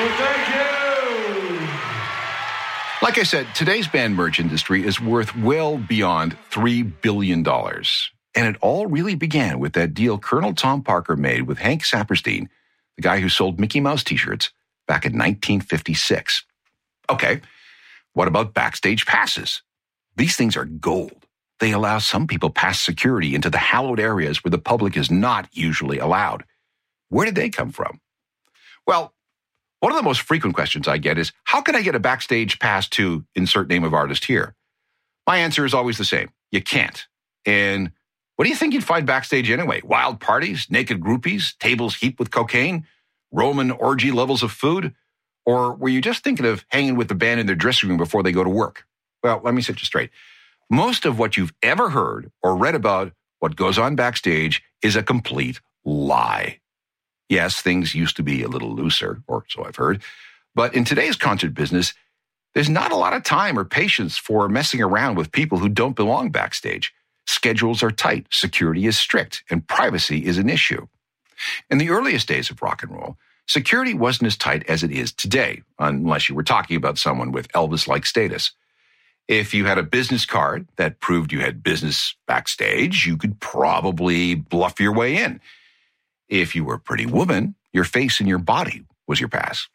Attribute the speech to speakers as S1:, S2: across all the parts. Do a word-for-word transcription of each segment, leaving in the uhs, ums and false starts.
S1: thank you.
S2: Like I said, today's band merch industry is worth well beyond three billion dollars. And it all really began with that deal Colonel Tom Parker made with Hank Saperstein, the guy who sold Mickey Mouse t-shirts, back in nineteen fifty-six. Okay, what about backstage passes? These things are gold. They allow some people past security into the hallowed areas where the public is not usually allowed. Where did they come from? Well, one of the most frequent questions I get is, how can I get a backstage pass to insert name of artist here? My answer is always the same. You can't. And what do you think you'd find backstage anyway? Wild parties, naked groupies, tables heaped with cocaine, Roman orgy levels of food? Or were you just thinking of hanging with the band in their dressing room before they go to work? Well, let me set you straight. Most of what you've ever heard or read about what goes on backstage is a complete lie. Yes, things used to be a little looser, or so I've heard. But in today's concert business, there's not a lot of time or patience for messing around with people who don't belong backstage. Schedules are tight, security is strict, and privacy is an issue. In the earliest days of rock and roll, security wasn't as tight as it is today, unless you were talking about someone with Elvis-like status. If you had a business card that proved you had business backstage, you could probably bluff your way in. If you were a pretty woman, your face and your body was your pass.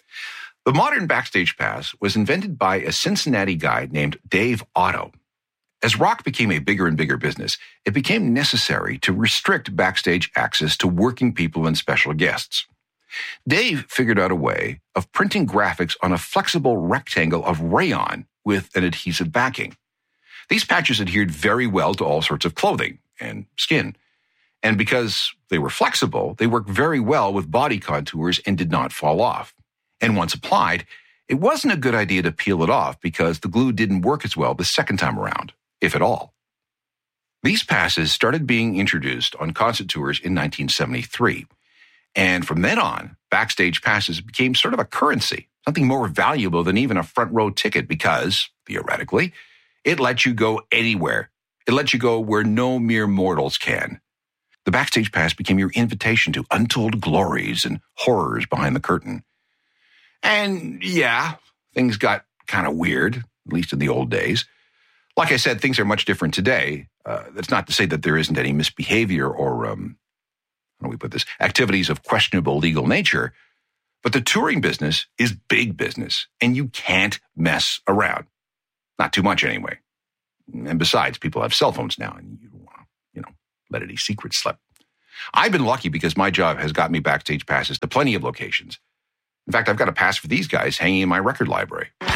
S2: The modern backstage pass was invented by a Cincinnati guy named Dave Otto. As rock became a bigger and bigger business, it became necessary to restrict backstage access to working people and special guests. Dave figured out a way of printing graphics on a flexible rectangle of rayon with an adhesive backing. These patches adhered very well to all sorts of clothing and skin. And because they were flexible, they worked very well with body contours and did not fall off. And once applied, it wasn't a good idea to peel it off because the glue didn't work as well the second time around, if at all. These passes started being introduced on concert tours in nineteen seventy-three. And from then on, backstage passes became sort of a currency, something more valuable than even a front row ticket because, theoretically, it lets you go anywhere. It lets you go where no mere mortals can. The backstage pass became your invitation to untold glories and horrors behind the curtain. And yeah, things got kind of weird, at least in the old days. Like I said, things are much different today. Uh, that's not to say that there isn't any misbehavior or, um, how do we put this, activities of questionable legal nature. But the touring business is big business, and you can't mess around. Not too much anyway. And besides, people have cell phones now, and you don't want to, you know, let any secrets slip. I've been lucky because my job has got me backstage passes to plenty of locations. In fact, I've got a pass for these guys hanging in my record library.